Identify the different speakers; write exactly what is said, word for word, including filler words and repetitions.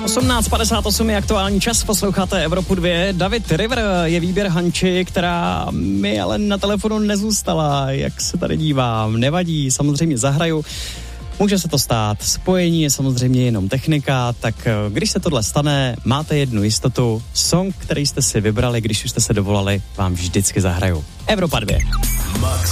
Speaker 1: osmnáct padesát osm je aktuální čas, posloucháte Evropu dva. David River je výběr Hanči, která mi ale na telefonu nezůstala, jak se tady dívám. Nevadí, samozřejmě zahraju. Může se to stát, spojení je samozřejmě jenom technika, tak když se tohle stane, máte jednu jistotu, song, který jste si vybrali, když už jste se dovolali, vám vždycky zahraju. Evropa dva.
Speaker 2: Max